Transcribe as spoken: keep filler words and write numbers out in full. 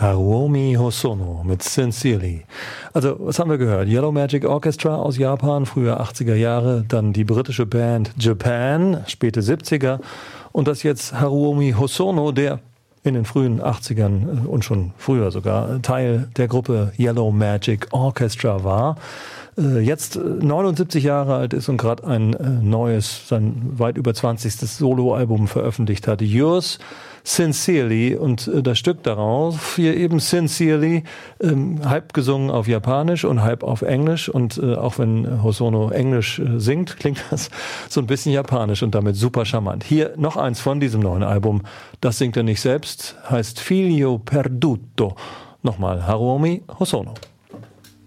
Haruomi Hosono mit Sincerely. Also, was haben wir gehört? Yellow Magic Orchestra aus Japan, frühe achtziger Jahre, dann die britische Band Japan, späte siebziger und das jetzt Haruomi Hosono, der in den frühen achtzigern und schon früher sogar Teil der Gruppe Yellow Magic Orchestra war. Jetzt neunundsiebzig Jahre alt ist und gerade ein neues, sein weit über zwanzigstes Soloalbum veröffentlicht hat. Yours Sincerely, und das Stück darauf hier eben Sincerely, ähm, halb gesungen auf Japanisch und halb auf Englisch, und äh, auch wenn Hosono Englisch äh, singt, klingt das so ein bisschen japanisch und damit super charmant. Hier noch eins von diesem neuen Album, das singt er nicht selbst, heißt Figlio Perduto. Nochmal Haruomi Hosono.